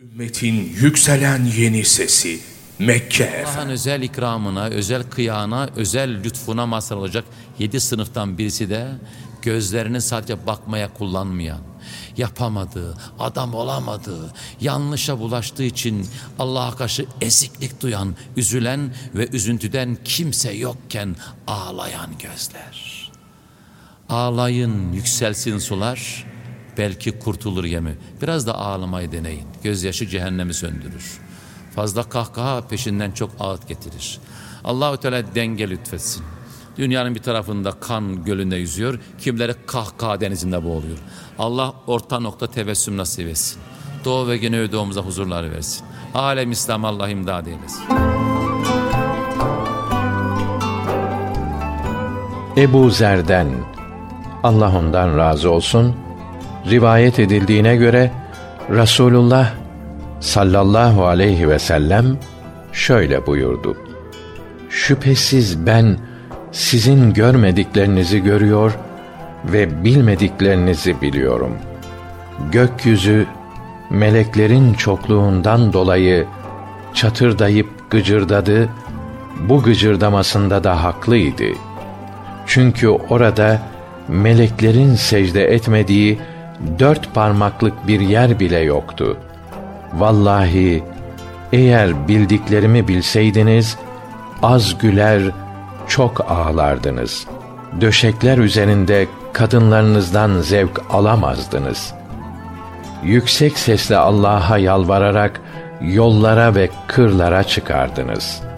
Ümmetin yükselen yeni sesi Mekke Allah'ın efendim. özel ikramına, özel kıyağına, özel lütfuna mazhar olacak 7 sınıftan birisi de gözlerini sadece bakmaya kullanmayan, yapamadığı, adam olamadığı, yanlışa bulaştığı için Allah'a karşı eziklik duyan, üzülen ve üzüntüden kimse yokken ağlayan gözler. Ağlayın, yükselsin sular, belki kurtulur gemi. Biraz da ağlamayı deneyin. Gözyaşı cehennemi söndürür. Fazla kahkaha peşinden çok ağıt getirir. Allah-u Teala denge lütfetsin. Dünyanın bir tarafında kan gölünde yüzüyor, kimileri kahkaha denizinde boğuluyor. Allah orta nokta tebessüm nasip etsin. Doğu ve Güneydoğumuza huzurlar versin. Alem İslam Allah imdad eylesin. Ebu Zer'den, Allah ondan razı olsun, rivayet edildiğine göre Resulullah sallallahu aleyhi ve sellem şöyle buyurdu: şüphesiz ben sizin görmediklerinizi görüyor ve bilmediklerinizi biliyorum. Gökyüzü meleklerin çokluğundan dolayı çatırdayıp gıcırdadı, bu gıcırdamasında da haklıydı. Çünkü orada meleklerin secde etmediği 4 parmaklık bir yer bile yoktu. Vallahi eğer bildiklerimi bilseydiniz, az güler, çok ağlardınız. Döşekler üzerinde kadınlarınızdan zevk alamazdınız. Yüksek sesle Allah'a yalvararak yollara ve kırlara çıkardınız.